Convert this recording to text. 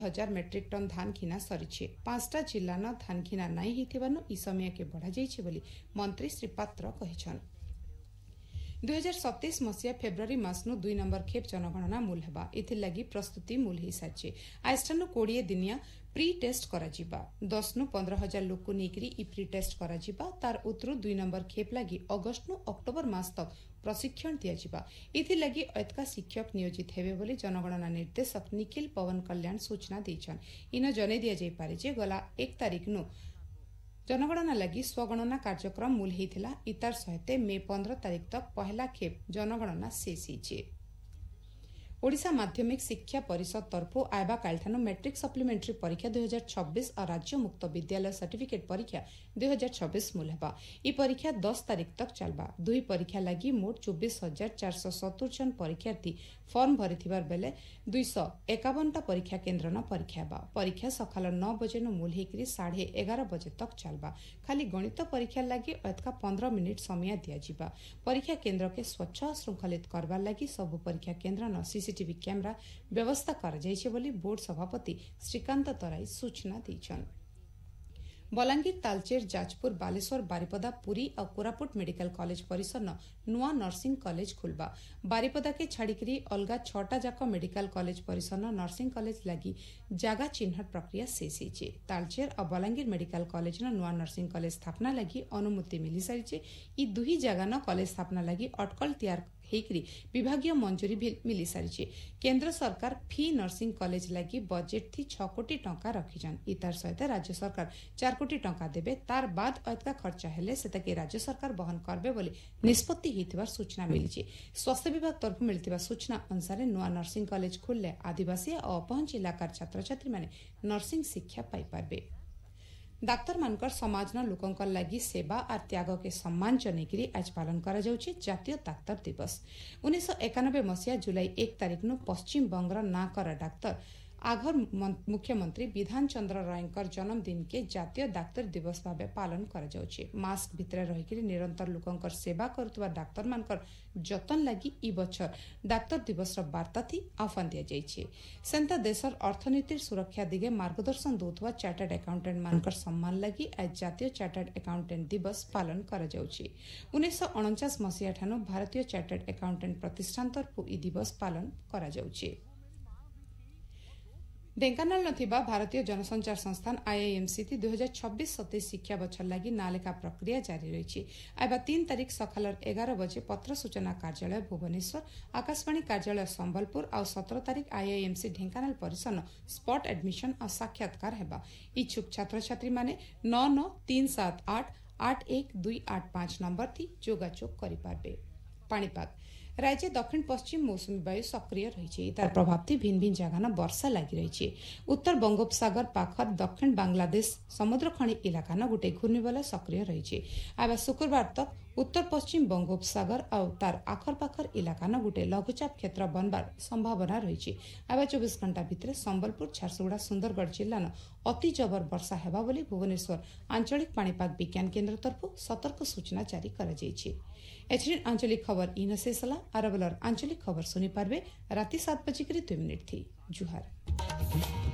हजार metric ton धान खिना सरी 5टा जिल्लान धान खिना नाई होइथिबानु इ समय के बढ़ा जाइछि बोली मंत्री श्री पात्र कहिछन्। 2027 मसीहा फेब्रुआरी मासनु 2 नंबर खेप जनगणना मूल हेबा एथिलागी प्रस्तुति मूल ही साचे आइस्टानु 20 दिनिया प्री टेस्ट करा जिबा 10 नु 15,000 लोक को नेकरी इ प्री टेस्ट करा जिबा तार उतरु 2 नंबर खेप लागी अगस्त नु अक्टोबर मास तक प्रशिक्षण दिया जिबा एथिलागी ऐतका शिक्षक नियोजित हेबे बोली जनगणना निर्देशक निखिल पवन कल्याण सूचना दैछन। इन जने दिया जाय पारे जे गला 1 तारिख नु जनगणना लगी स्वगणना कार्यक्रम मूल होता इतार सहित मे 15 तारिख तक पहला खेप जनगणना शेष होइछे। ओडिशा माध्यमिक शिक्षा परिषद तरफ आयबा कालठानु मैट्रिक सप्लीमेंटरी परीक्षा 2026 और राज्य मुक्त विद्यालय सर्टिफिकेट परीक्षा 2026 मूल हेबा इ परीक्षा 10 तारिख तक चलबा। दुई परीक्षा लगी मोट 24,470 जन परीक्षार्थी फॉर्म भरिथिबार बेले 251 परीक्षा केन्द्र न परीक्षा हेबा। परीक्षा सकाल 9 बजे न मूल हेकरी 11:30 बजे तक चलबा। खाली गणित परीक्षा लगी ऐतका 15 मिनिट समय दिया जिबा। परीक्षा केन्द्र के स्वच्छ श्रृंखलित करबार लगी सब परीक्षा केन्द्र न सीसीटीवी कैमरा व्यवस्था कर जाइछे बोली बोर्ड सभापति श्रीकांत तराई सूचना दैछन्। बलांगीर तालचेर जाजपुर बालेश्वर बारिपदा पुरी और कोरापुट मेडिकल कॉलेज परिसर न नुआ नर्सिंग कॉलेज खुलबा। बारिपदा के छाड़िकरी अलगा 6टा जाक मेडिकल कॉलेज परिसर न नर्सिंग कॉलेज लगी जागा चिन्हट प्रक्रिया शेष होइछे। तालचेर और बलांगीर मेडिकल कॉलेज न नुआ नर्सिंग कॉलेज स्थापना लगी अनुमति मिली सारिछे। इ दुही जगह न कॉलेज स्थापना लगी अटकल तैयार हेकरी विभागीय मंजूरी भी मिली सारिछे। केंद्र सरकार फी नर्सिंग कॉलेज लगी बजेट थी 6 कोटी टंका रखिछन। इतार सहित राज्य सरकार 4 कोटी टंका देबे तार बाद ऐतका खर्चा हेले सेताके राज्य सरकार वहन करबे बोली निष्पत्ति हितबार सूचना मिली। स्वास्थ्य विभाग तरफ मिलतिबा सूचना अनुसार नुआ नर्सिंग कॉलेज खुलले आदिवासी और अपहंच इलाकार छात्र छात्री माने नर्सिंग शिक्षा पाई पारबे। डाक्तर मानकर समाज न लोकंकर लगी सेवा और त्याग के सम्मान जनेकरी आज पालन करा जाउछि जातीय डाक्तर दिवस। 1991 मसीहा जुलाई 1 तारिख नु पश्चिम बंगर नाकर डाक्तर आघर मुख्यमंत्री विधान चंद्र रायकर जन्मदिन के जातीय डाक्तर दिवस भाव पालन करा जाउछि। मास्क भितर रहिकरी निरंतर लोकंकर सेवा करतुवा डाक्तर मानकर जतन लगी इ बछर डाक्तर दिवस र वार्ता थी आह्वान दिया जाइछे। सेंता देशर अर्थनीतिर सुरक्षा दिगे मार्गदर्शन दोतुवा चार्टर्ड अकाउंटेंट मानकर सम्मान लगी आज जातीय चार्टर्ड अकाउंटेंट दिवस पालन करा जाउछि। 1949 मसीहा ठानु भारतीय चार्टर्ड अकाउंटेंट प्रतिष्ठान तरफ इ दिवस पालन करा जाउछि। ढेंकानाल नथिबा भारतीय जनसंचार संस्थान आईआईएमसी 2026-27 शिक्षा बछर लगी नालेखा प्रक्रिया जारी रही। आइबा 3 तारिख सकाल 11 बजे पत्र सूचना कार्यालय भुवनेश्वर आकाशवाणी कार्यालय संबलपुर और 17 तारिख आईआईएमसी ढेंकानाल परिसर स्पॉट एडमिशन और साक्षात्कार हेबा। इच्छुक छात्र छात्री माने 993788 81285 नंबर थी जोगाजोग करि पारबे। पाणीपाग राज्य दक्षिण पश्चिम मौसुमी वायु सक्रिय रही। तार प्रभाव थी भिन्न भिन्न जगह न वर्षा लगी रही। उत्तर बंगोपसागर पाखर दक्षिण बांग्लादेश समुद्र खणी इलाका न गोटे घूर्णिबलय सक्रिय रही। आबा शुक्रवार तक उत्तर पश्चिम बंगोपसागर और तार आखर पाखर इलाका न गोटे लघुचाप क्षेत्र बनबार संभावना रही। आबा 24 घंटा भितर संबलपुर झारसुगुड़ा सुंदरगढ़ जिला न अति जबर वर्षा हेबा बोली भुवनेश्वर आंचलिक पाणीपाग विज्ञान केन्द्र तरफ सतर्क सूचना जारी करा जायछि। एचडी आंचलिक खबर इन शेषला आरबलर आंचलिक खबर सुनी पारबे राति 7:02 थी। जुहार।